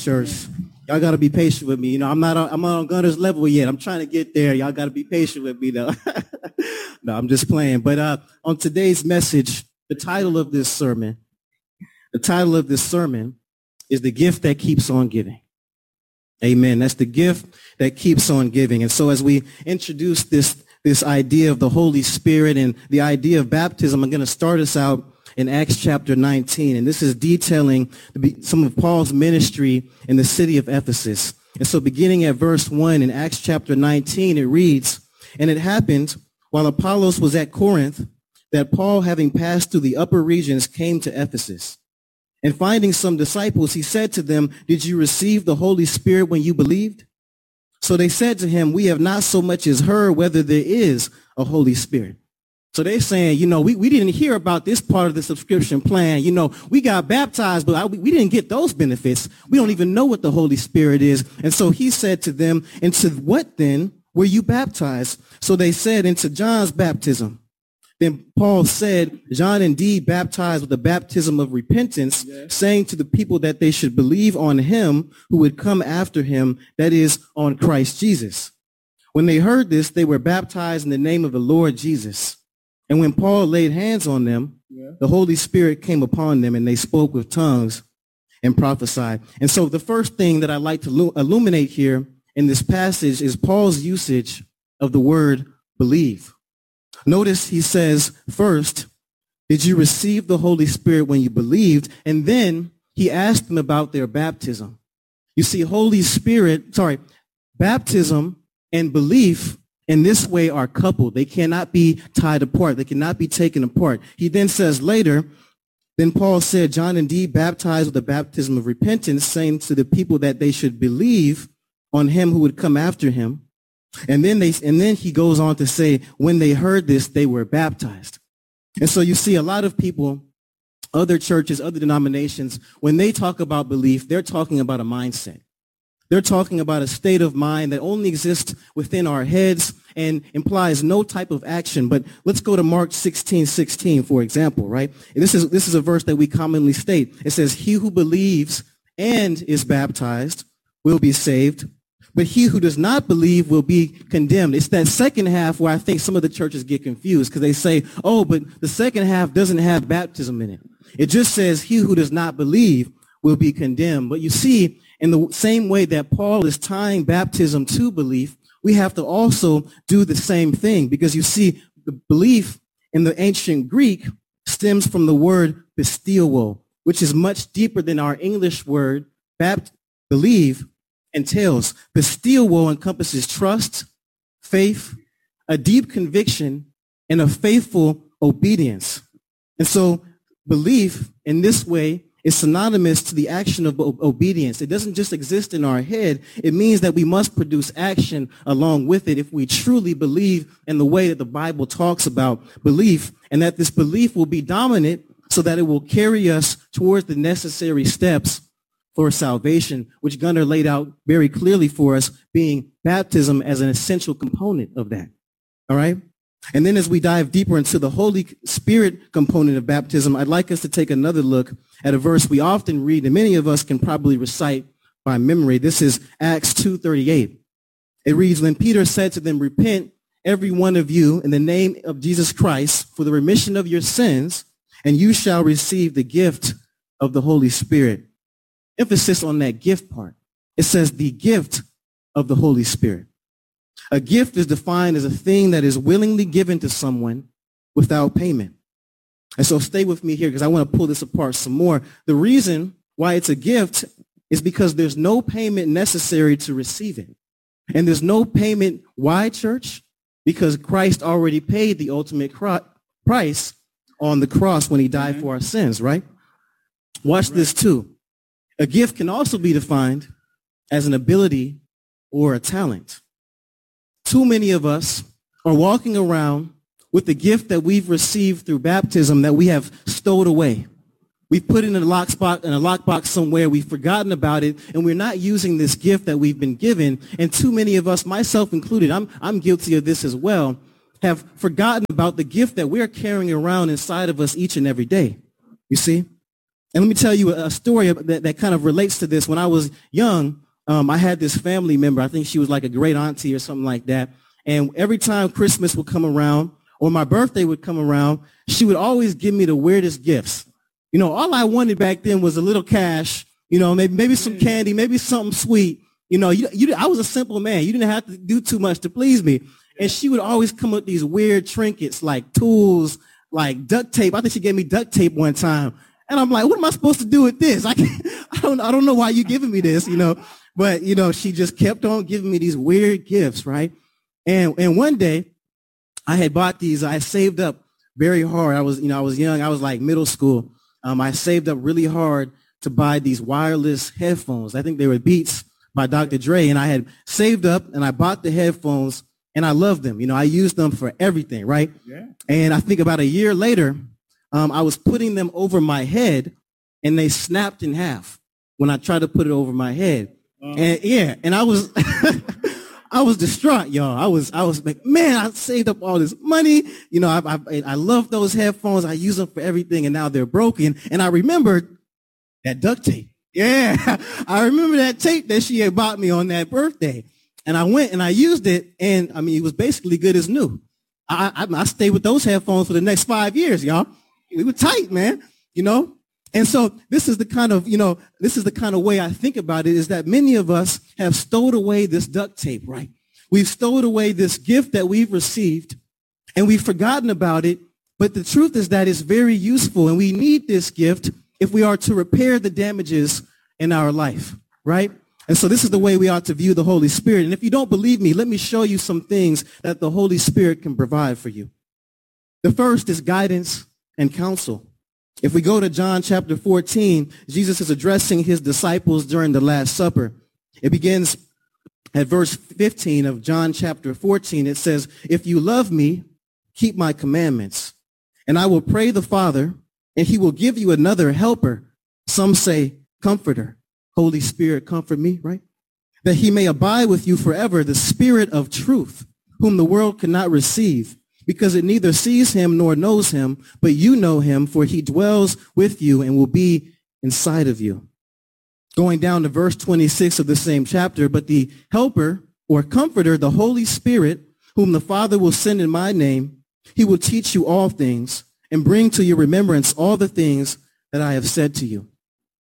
church. Y'all got to be patient with me. You know, I'm not on Gunner's level yet. I'm trying to get there. Y'all got to be patient with me, though. No, I'm just playing. But on today's message, the title of this sermon is The Gift That Keeps on Giving. Amen. That's the gift that keeps on giving. And so as we introduce this idea of the Holy Spirit and the idea of baptism, I'm going to start us out in Acts chapter 19. And this is detailing some of Paul's ministry in the city of Ephesus. And so beginning at verse 1 in Acts chapter 19, it reads, "And it happened while Apollos was at Corinth that Paul, having passed through the upper regions, came to Ephesus. And finding some disciples, he said to them, 'Did you receive the Holy Spirit when you believed?' So they said to him, 'We have not so much as heard whether there is a Holy Spirit.'" So they're saying, we didn't hear about this part of the subscription plan. We got baptized, but we didn't get those benefits. We don't even know what the Holy Spirit is. And so he said to them, "Into what then were you baptized?" So they said, "Into John's baptism." Then Paul said, "John indeed baptized with the baptism of repentance, saying to the people that they should believe on him who would come after him, that is, on Christ Jesus." When they heard this, they were baptized in the name of the Lord Jesus. And when Paul laid hands on them, the Holy Spirit came upon them, and they spoke with tongues and prophesied. And so the first thing that I'd like to illuminate here in this passage is Paul's usage of the word believe. Notice he says first, "Did you receive the Holy Spirit when you believed?" And then he asked them about their baptism. You see, baptism and belief in this way are coupled. They cannot be tied apart. They cannot be taken apart. He then says later, then Paul said, "John indeed baptized with the baptism of repentance, saying to the people that they should believe on him who would come after him." And then he goes on to say, when they heard this, they were baptized. And so you see a lot of people, other churches, other denominations, when they talk about belief, they're talking about a mindset. They're talking about a state of mind that only exists within our heads and implies no type of action. But let's go to Mark 16:16, for example, right? This is a verse that we commonly state. It says, "He who believes and is baptized will be saved, but he who does not believe will be condemned." It's that second half where I think some of the churches get confused because they say, "Oh, but the second half doesn't have baptism in it. It just says he who does not believe will be condemned." But you see, in the same way that Paul is tying baptism to belief, we have to also do the same thing, because you see, the belief in the ancient Greek stems from the word pisteuo, which is much deeper than our English word believe entails. Pisteuo encompasses trust, faith, a deep conviction, and a faithful obedience. And so belief in this way is synonymous to the action of obedience. It doesn't just exist in our head. It means that we must produce action along with it if we truly believe in the way that the Bible talks about belief, and that this belief will be dominant so that it will carry us towards the necessary steps for salvation, which Gunnar laid out very clearly for us, being baptism as an essential component of that. All right? And then as we dive deeper into the Holy Spirit component of baptism, I'd like us to take another look at a verse we often read, and many of us can probably recite by memory. This is Acts 2:38. It reads, "When Peter said to them, 'Repent, every one of you, in the name of Jesus Christ, for the remission of your sins, and you shall receive the gift of the Holy Spirit.'" Emphasis on that gift part. It says the gift of the Holy Spirit. A gift is defined as a thing that is willingly given to someone without payment. And so stay with me here because I want to pull this apart some more. The reason why it's a gift is because there's no payment necessary to receive it. And there's no payment. Why, church? Because Christ already paid the ultimate price on the cross when he died for our sins, right? Watch this too. A gift can also be defined as an ability or a talent. Too many of us are walking around with the gift that we've received through baptism that we have stowed away. We've put it in a lockbox somewhere. We've forgotten about it, and we're not using this gift that we've been given. And too many of us, myself included, I'm guilty of this as well, have forgotten about the gift that we're carrying around inside of us each and every day. You see? And let me tell you a story that kind of relates to this. When I was young, I had this family member. I think she was like a great auntie or something like that. And every time Christmas would come around or my birthday would come around, she would always give me the weirdest gifts. You know, all I wanted back then was a little cash, you know, maybe some candy, maybe something sweet. You know, I was a simple man. You didn't have to do too much to please me. And she would always come up with these weird trinkets like tools, like duct tape. I think she gave me duct tape one time. And I'm like, what am I supposed to do with this? I don't know why you're giving me this, you know. But, you know, she just kept on giving me these weird gifts, right? And one day I had bought these. I saved up very hard. I was young. I was like middle school. I saved up really hard to buy these wireless headphones. I think they were Beats by Dr. Dre. And I had saved up and I bought the headphones and I loved them. You know, I used them for everything, right? Yeah. And I think about a year later, I was putting them over my head and they snapped in half when I tried to put it over my head. And I was I was distraught, y'all. I was like, man, I saved up all this money. You know, I love those headphones. I use them for everything, and now they're broken. And I remembered that duct tape. Yeah, I remember that tape that she had bought me on that birthday. And I went and I used it, and I mean, it was basically good as new. I stayed with those headphones for the next 5 years, y'all. We were tight, man, you know. And so this is the kind of way I think about it, is that many of us have stowed away this duct tape, right? We've stowed away this gift that we've received, and we've forgotten about it. But the truth is that it's very useful, and we need this gift if we are to repair the damages in our life, right? And so this is the way we ought to view the Holy Spirit. And if you don't believe me, let me show you some things that the Holy Spirit can provide for you. The first is guidance and counsel. If we go to John chapter 14, Jesus is addressing his disciples during the Last Supper. It begins at verse 15 of John chapter 14. It says, "If you love me, keep my commandments, and I will pray the Father, and he will give you another helper." Some say comforter. Holy Spirit, comfort me, right? "That he may abide with you forever, the Spirit of truth, whom the world cannot receive, because it neither sees him nor knows him, but you know him, for he dwells with you and will be inside of you." Going down to verse 26 of the same chapter, "But the helper or comforter, the Holy Spirit, whom the Father will send in my name, he will teach you all things and bring to your remembrance all the things that I have said to you."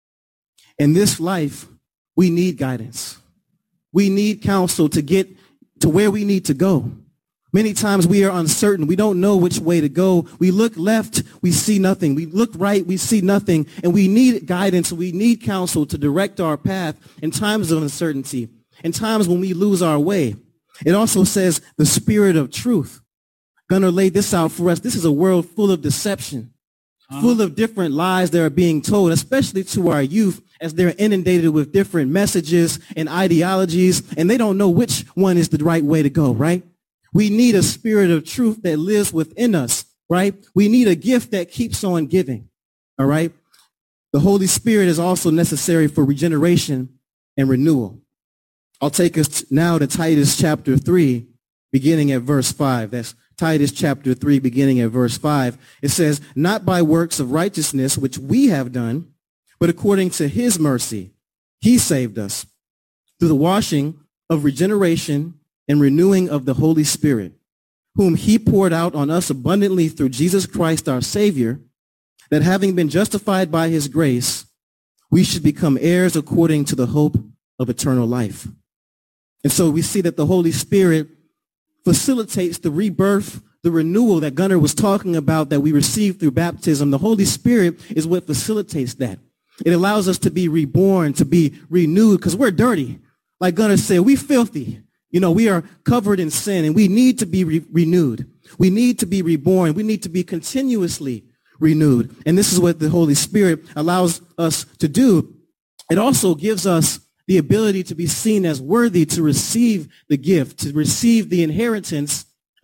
In this life, we need guidance. We need counsel to get to where we need to go. Many times we are uncertain. We don't know which way to go. We look left, we see nothing. We look right, we see nothing. And we need guidance. We need counsel to direct our path in times of uncertainty, in times when we lose our way. It also says the Spirit of truth. Gunnar laid this out for us. This is a world full of deception, full of different lies that are being told, especially to our youth, as they're inundated with different messages and ideologies, and they don't know which one is the right way to go, right? We need a spirit of truth that lives within us, right? We need a gift that keeps on giving, all right? The Holy Spirit is also necessary for regeneration and renewal. I'll take us now to Titus chapter 3, beginning at verse 5. That's Titus chapter 3, beginning at verse 5. It says, "Not by works of righteousness which we have done, but according to his mercy, he saved us through the washing of regeneration and renewing of the Holy Spirit, whom he poured out on us abundantly through Jesus Christ our Savior, that having been justified by his grace, we should become heirs according to the hope of eternal life." And so we see that the Holy Spirit facilitates the rebirth, the renewal that Gunnar was talking about that we receive through baptism. The Holy Spirit is what facilitates that. It allows us to be reborn, to be renewed, because we're dirty. Like Gunnar said, we filthy. You know, we are covered in sin, and we need to be renewed. We need to be reborn. We need to be continuously renewed. And this is what the Holy Spirit allows us to do. It also gives us the ability to be seen as worthy to receive the gift, to receive the inheritance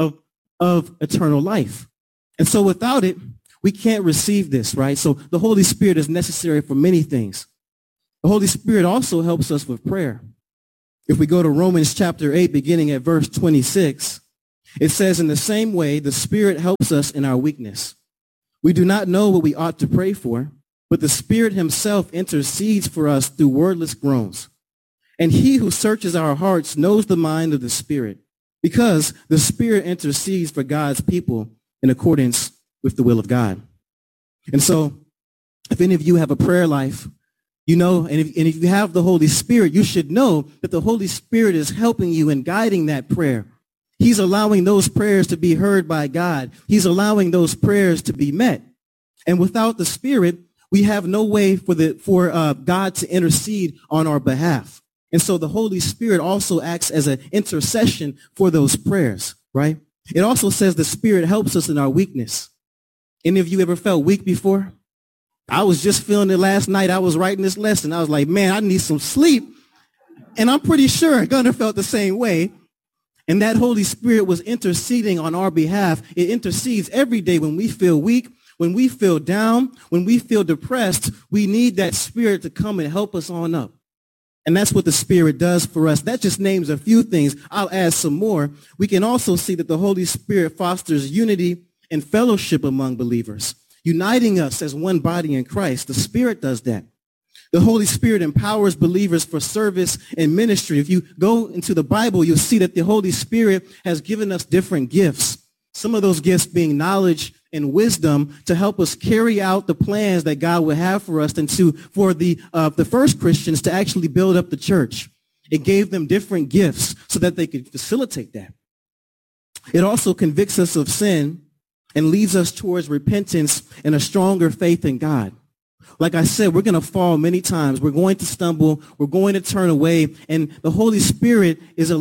of eternal life. And so without it, we can't receive this, right? So the Holy Spirit is necessary for many things. The Holy Spirit also helps us with prayer. If we go to Romans chapter 8, beginning at verse 26, it says, "In the same way, the Spirit helps us in our weakness. We do not know what we ought to pray for, but the Spirit himself intercedes for us through wordless groans. And he who searches our hearts knows the mind of the Spirit, because the Spirit intercedes for God's people in accordance with the will of God. And so, if any of you have a prayer life, you know, and if you have the Holy Spirit, you should know that the Holy Spirit is helping you and guiding that prayer. He's allowing those prayers to be heard by God. He's allowing those prayers to be met. And without the Spirit, we have no way for God to intercede on our behalf. And so the Holy Spirit also acts as an intercession for those prayers, right? It also says the Spirit helps us in our weakness. Any of you ever felt weak before? I was just feeling it last night. I was writing this lesson. I was like, man, I need some sleep. And I'm pretty sure Gunnar felt the same way. And that Holy Spirit was interceding on our behalf. It intercedes every day when we feel weak, when we feel down, when we feel depressed. We need that Spirit to come and help us on up. And that's what the Spirit does for us. That just names a few things. I'll add some more. We can also see that the Holy Spirit fosters unity and fellowship among believers, uniting us as one body in Christ. The Spirit does that. The Holy Spirit empowers believers for service and ministry. If you go into the Bible, you'll see that the Holy Spirit has given us different gifts. Some of those gifts being knowledge and wisdom to help us carry out the plans that God would have for us and for the first Christians to actually build up the church. It gave them different gifts so that they could facilitate that. It also convicts us of sin and leads us towards repentance and a stronger faith in God. Like I said, we're going to fall many times. We're going to stumble. We're going to turn away. And the Holy Spirit is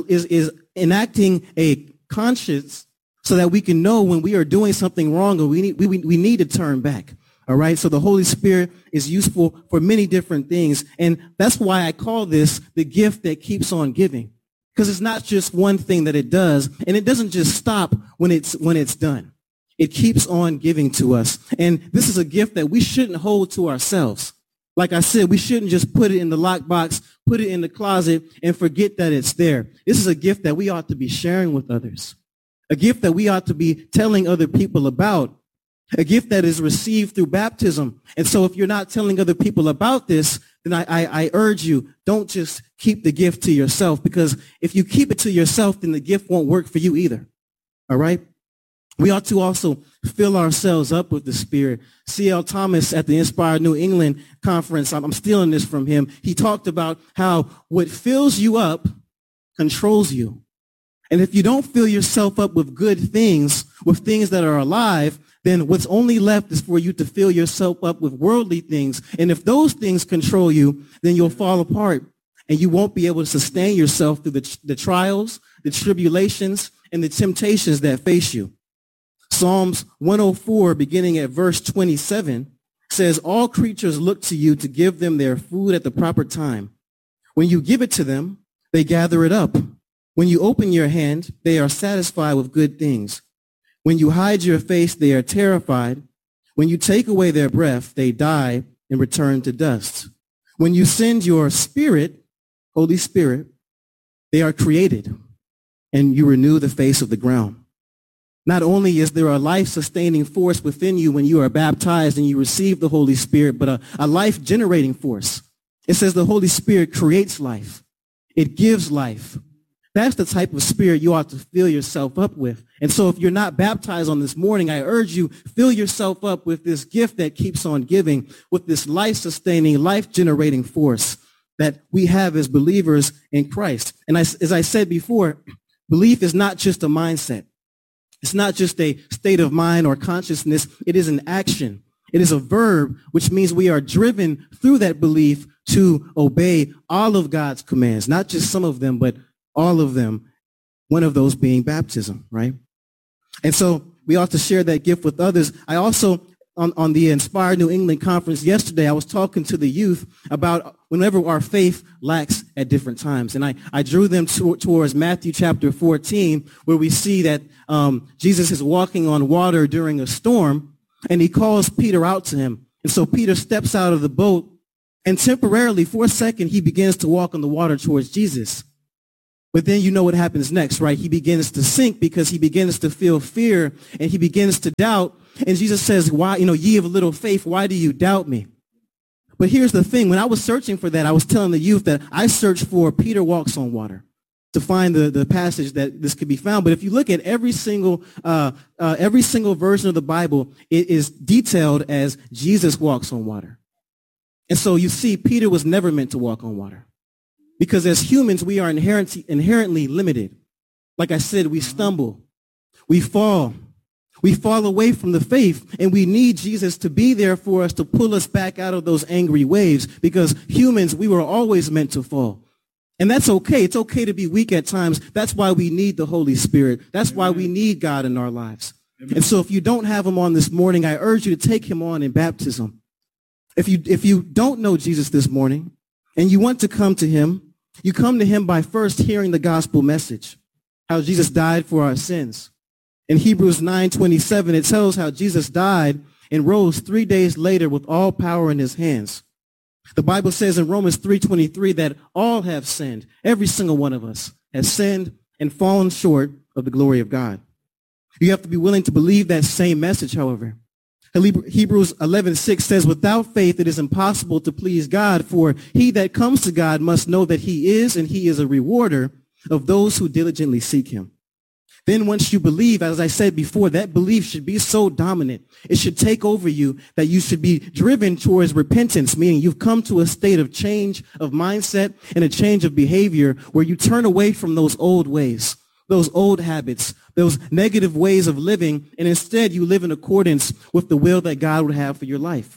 enacting a conscience so that we can know when we are doing something wrong or we need to turn back. All right. So the Holy Spirit is useful for many different things. And that's why I call this the gift that keeps on giving, because it's not just one thing that it does. And it doesn't just stop when it's done. It keeps on giving to us. And this is a gift that we shouldn't hold to ourselves. Like I said, we shouldn't just put it in the lockbox, put it in the closet, and forget that it's there. This is a gift that we ought to be sharing with others. A gift that we ought to be telling other people about. A gift that is received through baptism. And so if you're not telling other people about this, then I urge you, don't just keep the gift to yourself, because if you keep it to yourself, then the gift won't work for you either. All right? We ought to also fill ourselves up with the Spirit. C.L. Thomas at the Inspired New England conference, I'm stealing this from him. He talked about how what fills you up controls you. And if you don't fill yourself up with good things, with things that are alive, then what's only left is for you to fill yourself up with worldly things. And if those things control you, then you'll fall apart and you won't be able to sustain yourself through the trials, the tribulations, and the temptations that face you. Psalms 104, beginning at verse 27, says, all creatures look to you to give them their food at the proper time. When you give it to them, they gather it up. When you open your hand, they are satisfied with good things. When you hide your face, they are terrified. When you take away their breath, they die and return to dust. When you send your Spirit, Holy Spirit, they are created, and you renew the face of the ground. Not only is there a life-sustaining force within you when you are baptized and you receive the Holy Spirit, but a life-generating force. It says the Holy Spirit creates life. It gives life. That's the type of spirit you ought to fill yourself up with. And so if you're not baptized on this morning, I urge you, fill yourself up with this gift that keeps on giving, with this life-sustaining, life-generating force that we have as believers in Christ. And as I said before, belief is not just a mindset. It's not just a state of mind or consciousness. It is an action. It is a verb, which means we are driven through that belief to obey all of God's commands, not just some of them, but all of them, one of those being baptism, right? And so we ought to share that gift with others. I also, on the Inspired New England conference yesterday, I was talking to the youth about whenever our faith lacks at different times. And I drew them towards Matthew chapter 14, where we see that Jesus is walking on water during a storm, and he calls Peter out to him. And so Peter steps out of the boat, and temporarily, for a second, he begins to walk on the water towards Jesus. But then you know what happens next, right? He begins to sink because he begins to feel fear and he begins to doubt. And Jesus says, why, ye of little faith, why do you doubt me? But here's the thing. When I was searching for that, I was telling the youth that I searched for Peter walks on water to find the passage that this could be found. But if you look at every single version of the Bible, it is detailed as Jesus walks on water. And so you see, Peter was never meant to walk on water. Because as humans, we are inherently limited. Like I said, we stumble. We fall. We fall away from the faith, and we need Jesus to be there for us to pull us back out of those angry waves, because humans, we were always meant to fall. And that's okay. It's okay to be weak at times. That's why we need the Holy Spirit. That's why we need God in our lives. And so if you don't have him on this morning, I urge you to take him on in baptism. If you don't know Jesus this morning and you want to come to him, you come to him by first hearing the gospel message, how Jesus died for our sins. In Hebrews 9:27, it tells how Jesus died and rose 3 days later with all power in his hands. The Bible says in Romans 3:23 that all have sinned. Every single one of us has sinned and fallen short of the glory of God. You have to be willing to believe that same message, however. Hebrews 11:6 says, without faith it is impossible to please God, for he that comes to God must know that he is, and he is a rewarder of those who diligently seek him. Then once you believe, as I said before, that belief should be so dominant. It should take over you that you should be driven towards repentance, meaning you've come to a state of change of mindset and a change of behavior where you turn away from those old ways, those old habits, those negative ways of living, and instead you live in accordance with the will that God would have for your life.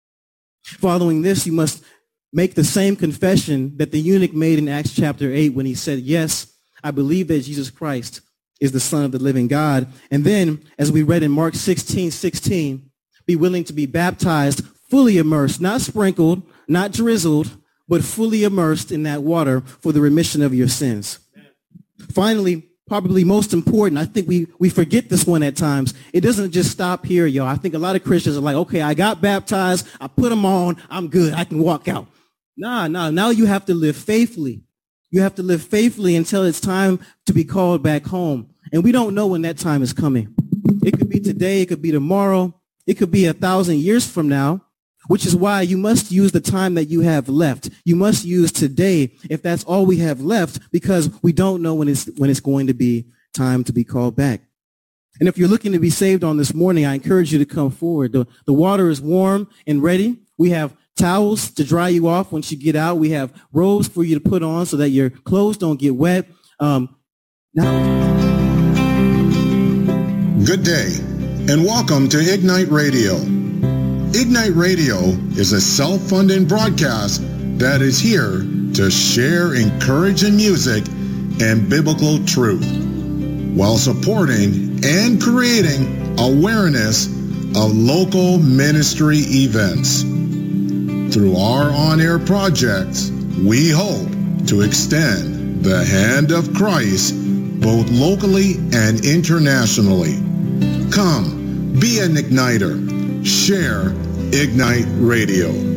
Following this, you must make the same confession that the eunuch made in Acts chapter 8 when he said, yes, I believe that Jesus Christ is the Son of the living God. And then, as we read in Mark 16:16, be willing to be baptized, fully immersed, not sprinkled, not drizzled, but fully immersed in that water for the remission of your sins. Finally, probably most important, I think we forget this one at times. It doesn't just stop here, y'all. I think a lot of Christians are like, okay, I got baptized, I put them on, I'm good, I can walk out. Nah, now you have to live faithfully. You have to live faithfully until it's time to be called back home. And we don't know when that time is coming. It could be today, it could be tomorrow, it could be 1,000 years from now, which is why you must use the time that you have left. You must use today if that's all we have left, because we don't know when it's going to be time to be called back. And if you're looking to be saved on this morning, I encourage you to come forward. The water is warm and ready. We have towels to dry you off once you get out. We have robes for you to put on so that your clothes don't get wet. Good day, and welcome to Ignite Radio. Ignite Radio is a self-funding broadcast that is here to share encouraging music and biblical truth while supporting and creating awareness of local ministry events. Through our on-air projects, we hope to extend the hand of Christ both locally and internationally. Come, be an igniter. Share Ignite Radio.